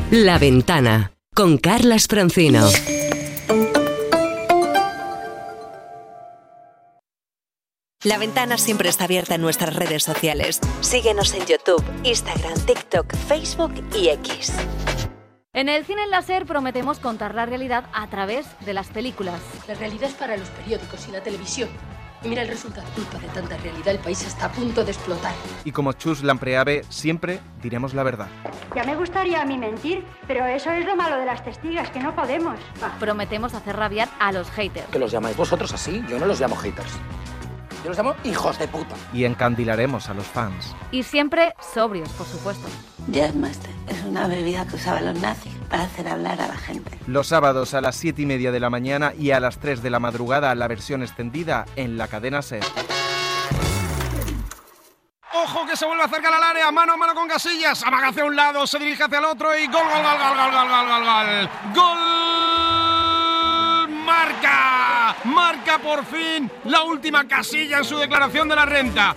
La Ventana, con Carlas Francino. La Ventana siempre está abierta en nuestras redes sociales. Síguenos en YouTube, Instagram, TikTok, Facebook y X. En el cine en láser prometemos contar la realidad a través de las películas. La realidad es para los periódicos y la televisión. Y mira el resultado. Culpa de tanta realidad, el país está a punto de explotar. Y como Chus Lampreave, siempre diremos la verdad. Ya me gustaría a mí mentir, pero eso es lo malo de las testigas, que no podemos. Prometemos hacer rabiar a los haters. ¿Que los llamáis vosotros así? Yo no los llamo haters. Yo los llamo hijos de puta. Y encandilaremos a los fans. Y siempre sobrios, por supuesto. Jazzmaster es una bebida que usaban los nazis para hacer hablar a la gente. Los sábados a las 7:30 de la mañana y a las 3 de la madrugada la versión extendida en la cadena SER. ¡Ojo que se vuelve a acercar al área! ¡Mano a mano con Casillas! Amaga hacia un lado, se dirige hacia el otro y ¡gol, gol, gol, gol, gol, gol, gol, gol, gol! ¡Gol! ¡Marca! ¡Marca por fin la última Casilla en su declaración de la renta!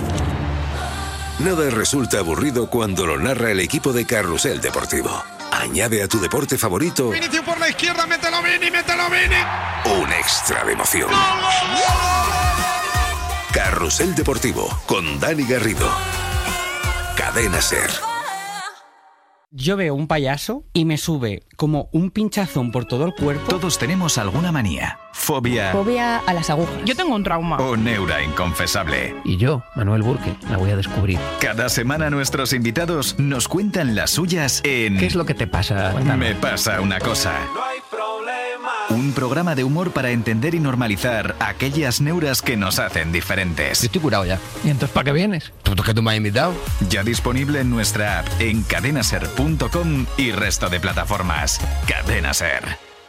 Nada resulta aburrido cuando lo narra el equipo de Carrusel Deportivo. Añade a tu deporte favorito... Vinicius por la izquierda, mételo Vini, mételo Vini. Un extra de emoción. ¡Gol, gol, gol! Carrusel Deportivo, con Dani Garrido. Cadena SER. Yo veo un payaso y me sube como un pinchazón por todo el cuerpo. Todos tenemos alguna manía. Fobia a las agujas. Yo tengo un trauma. O neura inconfesable. Y yo, Manuel Burke, la voy a descubrir. Cada semana nuestros invitados nos cuentan las suyas en... ¿Qué es lo que te pasa? Cuéntame. Me pasa una cosa. No hay problema. Un programa de humor para entender y normalizar aquellas neuras que nos hacen diferentes. Yo estoy curado ya. ¿Y entonces para qué vienes? ¿Tú que tú me has invitado? Ya disponible en nuestra app, en cadenaser.com y resto de plataformas. Cadena Ser.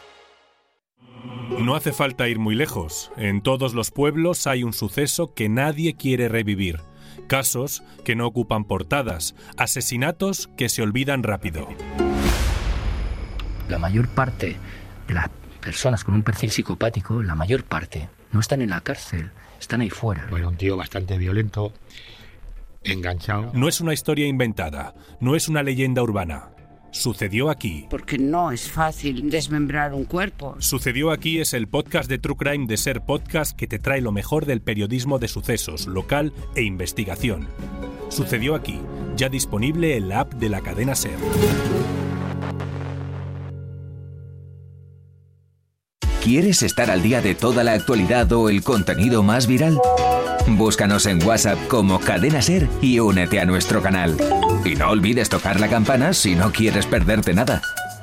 No hace falta ir muy lejos. En todos los pueblos hay un suceso que nadie quiere revivir. Casos que no ocupan portadas. Asesinatos que se olvidan rápido. La mayor parte de las personas con un perfil psicopático, la mayor parte, no están en la cárcel, están ahí fuera. Bueno, un tío bastante violento, enganchado. No es una historia inventada, no es una leyenda urbana. Sucedió aquí. Porque no es fácil desmembrar un cuerpo. Sucedió aquí es el podcast de True Crime de Ser Podcast que te trae lo mejor del periodismo de sucesos, local e investigación. Sucedió aquí, ya disponible en la app de la cadena Ser. ¿Quieres estar al día de toda la actualidad o el contenido más viral? Búscanos en WhatsApp como Cadena Ser y únete a nuestro canal. Y no olvides tocar la campana si no quieres perderte nada.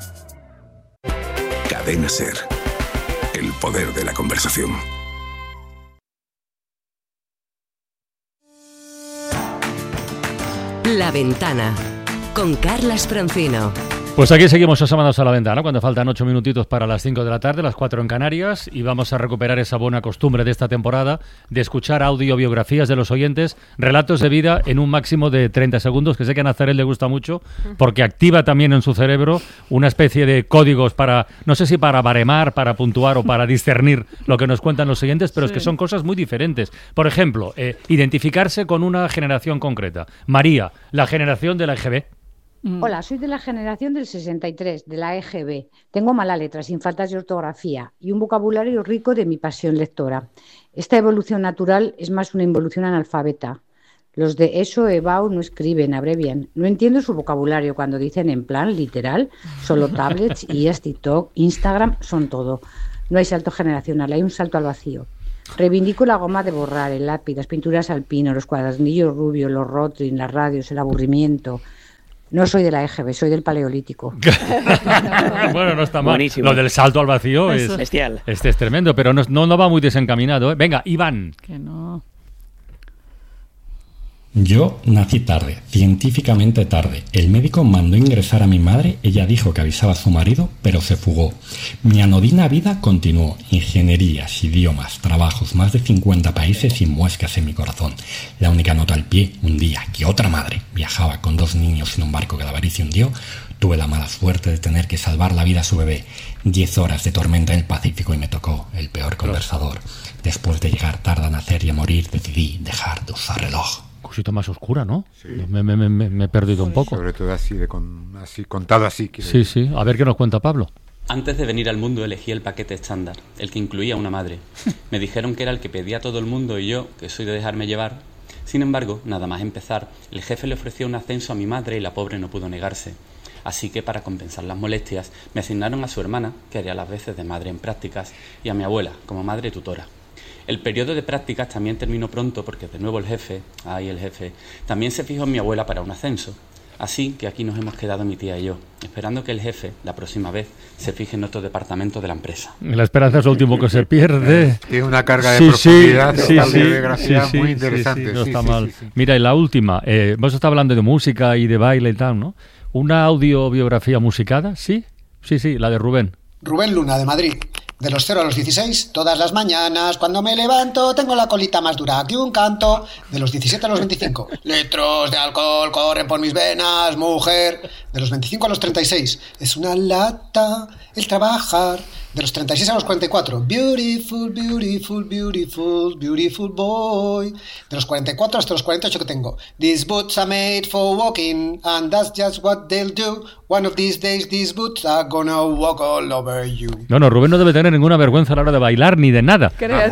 Cadena Ser. El poder de la conversación. La Ventana, con Carlas Francino. Pues aquí seguimos asomados a la ventana, cuando faltan 8 minutitos para las 5 de la tarde, las 4 en Canarias, y vamos a recuperar esa buena costumbre de esta temporada de escuchar audiobiografías de los oyentes, relatos de vida en un máximo de 30 segundos, que sé que a Nazaret le gusta mucho, porque activa también en su cerebro una especie de códigos para, no sé si para baremar, para puntuar o para discernir lo que nos cuentan los oyentes, pero sí. Es que son cosas muy diferentes. Por ejemplo, identificarse con una generación concreta. María, la generación de la EGB. Hola, soy de la generación del 63, de la EGB. Tengo mala letra, sin faltas de ortografía y un vocabulario rico de mi pasión lectora. Esta evolución natural es más una involución analfabeta. Los de ESO, EBAU no escriben, abrevian. No entiendo su vocabulario cuando dicen en plan literal. Solo tablets, IAS, TikTok, Instagram, son todo. No hay salto generacional, hay un salto al vacío. Reivindico la goma de borrar, el lápiz, las pinturas alpino, los cuadernillos rubios, los Rotring, las radios, el aburrimiento. No soy de la EGB, soy del Paleolítico. Bueno, no está mal. Buenísimo. Lo del salto al vacío es bestial. Este es tremendo, pero no va muy desencaminado, ¿eh? Venga, Iván. Que no. Yo nací tarde, científicamente tarde. El médico mandó ingresar a mi madre, ella dijo que avisaba a su marido, pero se fugó. Mi anodina vida continuó. Ingenierías, idiomas, trabajos, más de 50 países y muescas en mi corazón. La única nota al pie, un día que otra madre viajaba con 2 niños en un barco que la avaricia hundió, tuve la mala suerte de tener que salvar la vida a su bebé. 10 horas de tormenta en el Pacífico y me tocó el peor conversador. Después de llegar tarde a nacer y a morir, decidí dejar de usar reloj. cosita más oscura, ¿no? Sí. Me he perdido un poco. Sobre todo así contado así. Sí. A ver qué nos cuenta Pablo. Antes de venir al mundo elegí el paquete estándar, el que incluía una madre. Me dijeron que era el que pedía todo el mundo y yo, que soy de dejarme llevar. Sin embargo, nada más empezar, el jefe le ofreció un ascenso a mi madre y la pobre no pudo negarse. Así que para compensar las molestias, me asignaron a su hermana, que haría las veces de madre en prácticas, y a mi abuela, como madre tutora. El periodo de prácticas también terminó pronto porque de nuevo el jefe, también se fijó en mi abuela para un ascenso. Así que aquí nos hemos quedado mi tía y yo, esperando que el jefe, la próxima vez, se fije en otro departamento de la empresa. La esperanza es lo último que se pierde. Tiene una carga de profundidad, muy interesante. No está mal. Sí. Mira, y la última, hemos estado hablando de música y de baile y tal, ¿no? ¿Una audiobiografía musicada? Sí, la de Rubén. Rubén Luna, de Madrid. De los 0 a los 16, todas las mañanas, cuando me levanto, tengo la colita más dura que un canto. De los 17 a los 25, litros de alcohol corren por mis venas, mujer. De los 25 a los 36, es una lata el trabajar. De los 36 a los 44, beautiful, beautiful, beautiful, beautiful boy. De los 44 hasta los 48 que tengo, these boots are made for walking, and that's just what they'll do. One of these days, these boots are gonna walk all over you. No, Rubén no debe tener ninguna vergüenza a la hora de bailar ni de nada.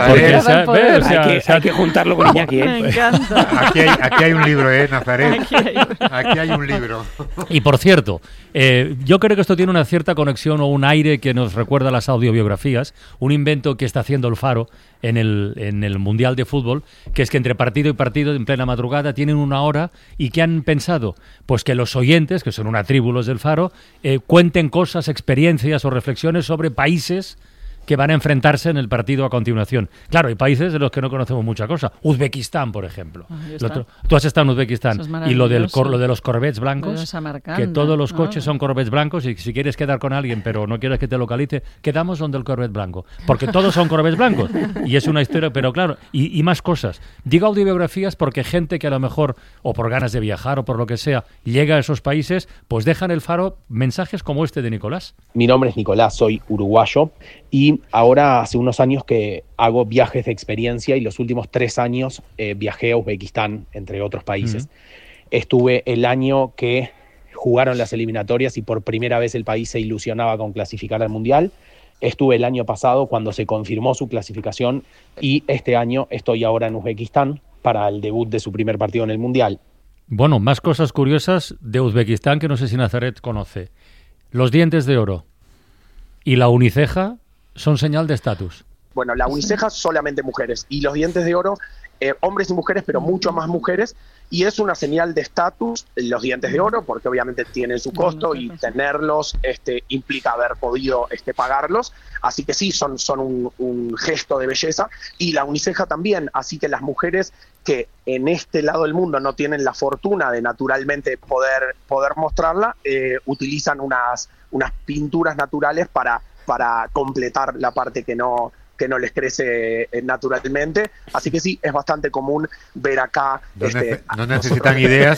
Hay que juntarlo con Iñaki, ¿eh? Me encanta. Aquí hay un libro, Nazaret. Aquí hay un libro. Y por cierto, yo creo que esto tiene una cierta conexión o un aire que nos recuerda a las audiobiografías, un invento que está haciendo el Faro en el Mundial de Fútbol, que es que entre partido y partido, en plena madrugada, tienen una hora y que han pensado, pues que los oyentes, que son una tribu los del Faro, cuenten cosas, experiencias o reflexiones sobre países que van a enfrentarse en el partido a continuación. Claro, hay países de los que no conocemos mucha cosa. Uzbekistán, por ejemplo. Tú has estado en Uzbekistán. Y lo de los Corvettes blancos, que todos los coches son Corvettes blancos, y si quieres quedar con alguien pero no quieres que te localice, quedamos donde el Corvette blanco. Porque todos son Corvettes blancos. Y es una historia, pero claro, y más cosas. Digo audiobiografías porque gente que a lo mejor, o por ganas de viajar o por lo que sea, llega a esos países, pues dejan el Faro mensajes como este de Nicolás. Mi nombre es Nicolás, soy uruguayo. Y ahora hace unos años que hago viajes de experiencia y los últimos 3 años viajé a Uzbekistán, entre otros países. Estuve el año que jugaron las eliminatorias y por primera vez el país se ilusionaba con clasificar al Mundial. Estuve el año pasado cuando se confirmó su clasificación y este año estoy ahora en Uzbekistán para el debut de su primer partido en el Mundial. Bueno, más cosas curiosas de Uzbekistán que no sé si Nazaret conoce. Los dientes de oro y la uniceja son señal de estatus. Bueno, la uniceja solamente mujeres y los dientes de oro, hombres y mujeres, pero mucho más mujeres, y es una señal de estatus los dientes de oro, porque obviamente tienen su costo y tenerlos implica haber podido pagarlos, así que sí, son un gesto de belleza, y la uniceja también, así que las mujeres que en este lado del mundo no tienen la fortuna de naturalmente poder mostrarla, utilizan unas pinturas naturales para completar la parte que no les crece naturalmente, así que sí, es bastante común ver acá. No necesitan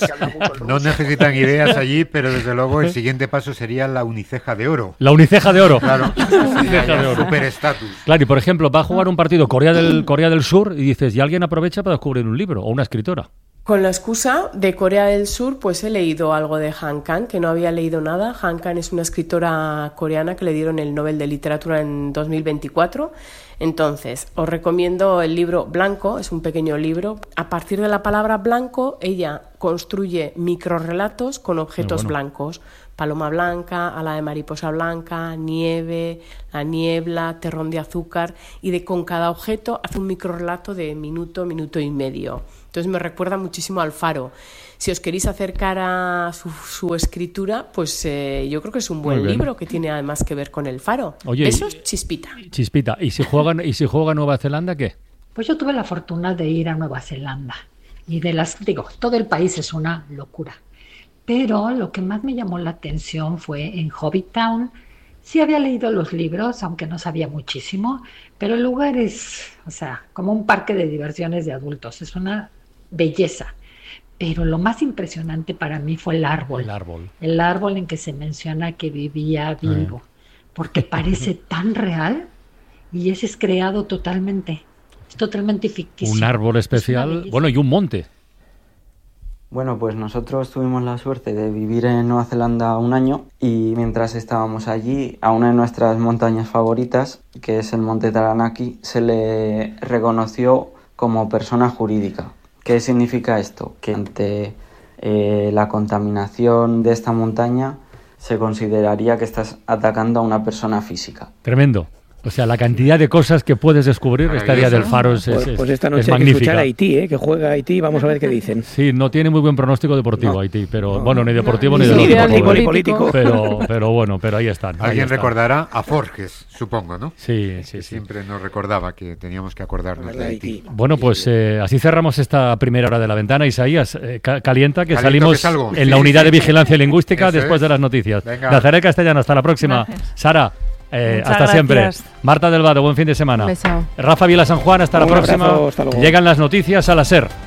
ideas allí, pero desde luego el siguiente paso sería la uniceja de oro. La uniceja de oro. Claro, uniceja de oro. Super estatus. Claro, y por ejemplo, va a jugar un partido Corea del Sur y dices, y alguien aprovecha para descubrir un libro o una escritora. Con la excusa de Corea del Sur, pues he leído algo de Han Kang, que no había leído nada. Han Kang es una escritora coreana que le dieron el Nobel de Literatura en 2024. Entonces, os recomiendo el libro Blanco, es un pequeño libro. A partir de la palabra blanco, ella construye microrrelatos con objetos blancos. Paloma blanca, ala de mariposa blanca, nieve, la niebla, terrón de azúcar, y con cada objeto hace un microrrelato de minuto y medio. Entonces me recuerda muchísimo al Faro. Si os queréis acercar a su escritura, pues yo creo que es un buen libro que tiene además que ver con el Faro. Oye, eso es chispita. Chispita. ¿Y si juega Nueva Zelanda, qué? Pues yo tuve la fortuna de ir a Nueva Zelanda. Y todo el país es una locura. Pero lo que más me llamó la atención fue en Hobbitown. Sí había leído los libros, aunque no sabía muchísimo, pero el lugar es, como un parque de diversiones de adultos. Es una belleza. Pero lo más impresionante para mí fue el árbol. El árbol en que se menciona que vivía Bilbo. Porque parece tan real y ese es creado totalmente. Es totalmente ficticio. Un árbol especial, y un monte. Bueno, pues nosotros tuvimos la suerte de vivir en Nueva Zelanda un año y mientras estábamos allí, a una de nuestras montañas favoritas, que es el Monte Taranaki, se le reconoció como persona jurídica. ¿Qué significa esto? Que ante la contaminación de esta montaña se consideraría que estás atacando a una persona física. Tremendo. O sea, la cantidad de cosas que puedes descubrir esta Día del Faro es Pues esta noche es hay que magnífica. escuchar a Haití, que juega Haití, vamos a ver qué dicen. Sí, no tiene muy buen pronóstico deportivo Haití, pero bueno, ni deportivo ni ni deportivo, ni político. Pero bueno, pero ahí están. Alguien recordará a Forges, supongo, ¿no? Sí. Siempre nos recordaba que teníamos que acordarnos de Haití. Bueno, pues así cerramos esta primera hora de La Ventana. Isaías, calienta que Caliento salimos que salgo. en la unidad de vigilancia lingüística después de las noticias. Venga. Nazaret Castellano, hasta la próxima. Gracias. Sara, hasta gracias. siempre. Marta del Vado, buen fin de semana. Beso. Rafa Vila San Juan, hasta la próxima. Abrazo, hasta luego. Llegan las noticias a la SER.